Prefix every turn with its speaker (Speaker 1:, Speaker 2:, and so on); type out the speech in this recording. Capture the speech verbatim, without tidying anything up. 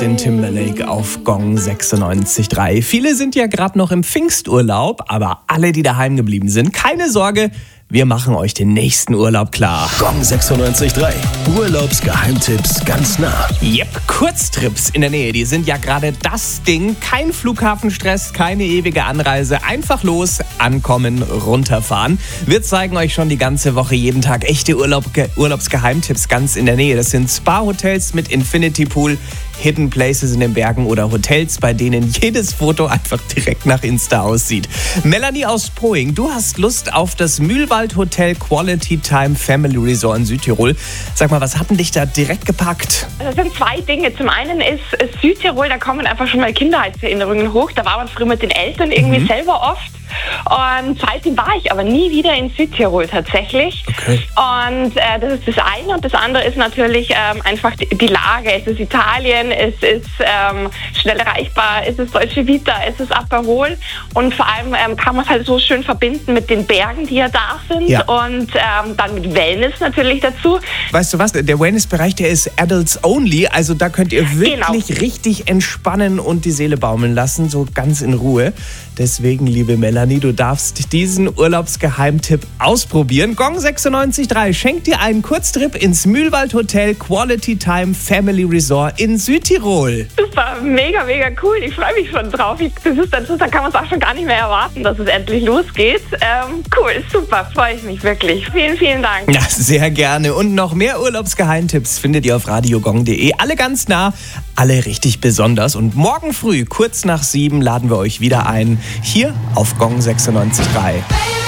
Speaker 1: Justin Timberlake auf Gong sechsundneunzig Komma drei. Viele sind ja gerade noch im Pfingsturlaub, aber alle, die daheim geblieben sind, keine Sorge, wir machen euch den nächsten Urlaub klar.
Speaker 2: Gong sechsundneunzig Komma drei. Urlaubsgeheimtipps ganz nah.
Speaker 1: Yep, Kurztrips in der Nähe, die sind ja gerade das Ding. Kein Flughafenstress, keine ewige Anreise. Einfach los, ankommen, runterfahren. Wir zeigen euch schon die ganze Woche jeden Tag echte Urlaub, Urlaubsgeheimtipps ganz in der Nähe. Das sind Spa-Hotels mit Infinity Pool, Hidden Places in den Bergen oder Hotels, bei denen jedes Foto einfach direkt nach Insta aussieht. Melanie aus Poing, du hast Lust auf das Mühlwald Hotel Quality Time Family Resort in Südtirol. Sag mal, was hat denn dich da direkt gepackt?
Speaker 3: Das sind zwei Dinge. Zum einen ist, ist Südtirol, da kommen einfach schon mal Kindheitserinnerungen hoch. Da war man früher mit den Eltern irgendwie mhm. selber oft. Und seitdem war ich aber nie wieder in Südtirol tatsächlich.
Speaker 1: Okay.
Speaker 3: Und äh, das ist das eine. Und das andere ist natürlich ähm, einfach die, die Lage. Es ist Italien, es ist ähm, schnell erreichbar, es ist Dolce Vita, es ist Aperol. Und vor allem ähm, kann man es halt so schön verbinden mit den Bergen, die ja da sind.
Speaker 1: Ja.
Speaker 3: Und ähm, dann mit Wellness natürlich dazu.
Speaker 1: Weißt du was, der Wellness-Bereich, der ist Adults Only. Also da könnt ihr wirklich genau. richtig entspannen und die Seele baumeln lassen, so ganz in Ruhe. Deswegen, liebe Melanie, du darfst diesen Urlaubsgeheimtipp ausprobieren. Gong sechsundneunzig Komma drei schenkt dir einen Kurztrip ins Mühlwald Hotel Quality Time Family Resort in Südtirol.
Speaker 3: Super, mega, mega cool. Ich freue mich schon drauf. Ich, das ist, das ist, da kann man es auch schon gar nicht mehr erwarten, dass es endlich losgeht. Ähm, cool, super, freue ich mich wirklich. Vielen, vielen Dank.
Speaker 1: Ja, sehr gerne. Und noch mehr Urlaubsgeheimtipps findet ihr auf radiogong punkt de. Alle ganz nah, alle richtig besonders. Und morgen früh, kurz nach sieben, laden wir euch wieder ein. Hier auf Gong sechsundneunzig Komma drei.